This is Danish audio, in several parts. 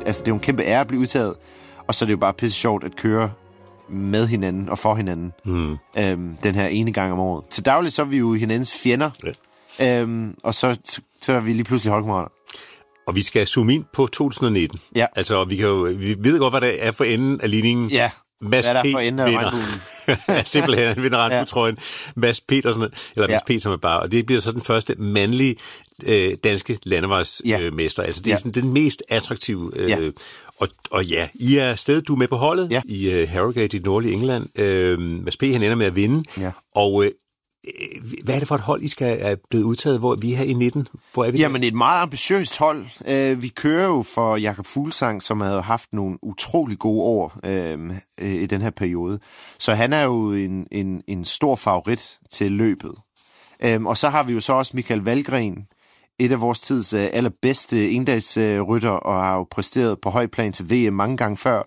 altså det er jo en kæmpe ære at blive udtaget, og så er det jo bare pisse sjovt at køre med hinanden og for hinanden den her ene gang om året. Til dagligt så er vi jo hinandens fjender, og så er vi lige pludselig holdkammerater. Og vi skal zoome ind på 2019. Ja. Altså, vi ved godt, hvad det er for enden af ligningen. Ja, Mads hvad er P. der for enden af regnbuen? Simpelthen, han vinder regnbuetrøjen. Mads Petersen, eller Mads P. som er bare. Og det bliver så den første mandlige danske landevejsmester. Altså, det er sådan den mest attraktive. Og ja, I er afsted, du er med på holdet i Harrogate i det nordlige England. Mads P. han ender med at vinde. Ja. Og hvad er det for et hold, I er blevet udtaget, hvor vi er her i 19? Hvor er vi? Jamen, et meget ambitiøst hold. Vi kører jo for Jakob Fuglsang, som havde haft nogle utrolig gode år i den her periode. Så han er jo en stor favorit til løbet. Og så har vi jo så også Michael Valgren, et af vores tids allerbedste endagsrytter, og har jo præsteret på høj plan til VM mange gange før.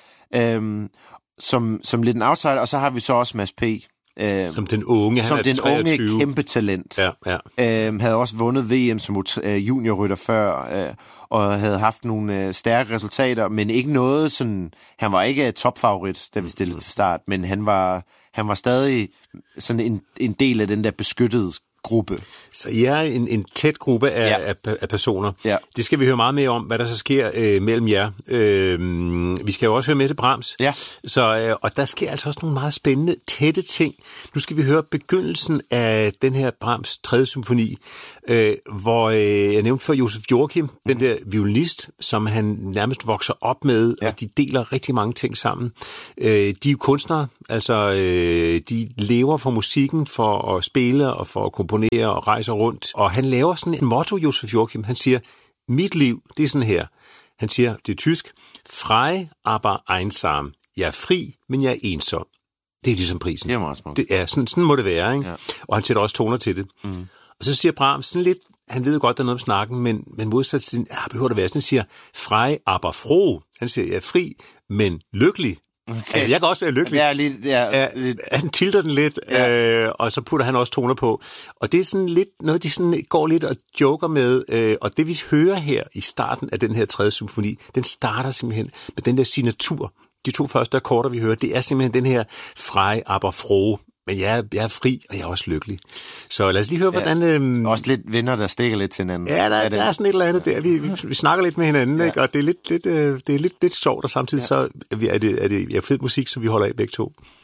Som lidt en outsider, og så har vi så også Mads P., som den unge, han er 23. Kæmpe talent. Ja. Havde også vundet VM som juniorrytter før, og havde haft nogle stærke resultater, men ikke noget sådan. Han var ikke topfavorit, da vi stillede til start, men han var stadig sådan en del af den der beskyttede gruppe. Så I er en tæt gruppe af personer. Ja. Det skal vi høre meget mere om, hvad der så sker mellem jer. Vi skal jo også høre Mette Brahms. Ja. Så, og der sker altså også nogle meget spændende, tætte ting. Nu skal vi høre begyndelsen af den her Brahms 3. symfoni, hvor jeg nævnte før Josef Joachim, den der violinist, som han nærmest vokser op med, og de deler rigtig mange ting sammen. De er jo kunstnere, altså de lever for musikken, for at spille og for at komponere og rejser rundt. Og han laver sådan en motto, Josef Joachim. Han siger, mit liv, det er sådan her. Han siger, det er tysk, frei, aber einsam. Jeg er fri, men jeg er ensom. Det er ligesom prisen. Det er meget smukt. Det er sådan må det være, ikke? Ja. Og han sætter også toner til det. Og så siger Brahms sådan lidt, han ved jo godt, der er noget om snakken, men modsat sin, behøver det være sådan, han siger, frei, aber froh. Han siger, jeg er fri, men lykkelig. Okay. Altså, jeg kan også være lykkelig. Lidt. Han tilter den lidt, og så putter han også toner på. Og det er sådan lidt noget, de sådan går lidt og joker med. Og det vi hører her i starten af den her 3. symfoni, den starter simpelthen med den der signatur. De 2 første akkorder, vi hører, det er simpelthen den her frei, aber froh. Men jeg er fri, og jeg er også lykkelig. Så lad os lige høre, hvordan... Også lidt venner, der stikker lidt til hinanden. Ja, der er sådan et eller andet der. Vi snakker lidt med hinanden, ikke? Og det er lidt sjovt, og samtidig så er det fed musik, som vi holder af begge to.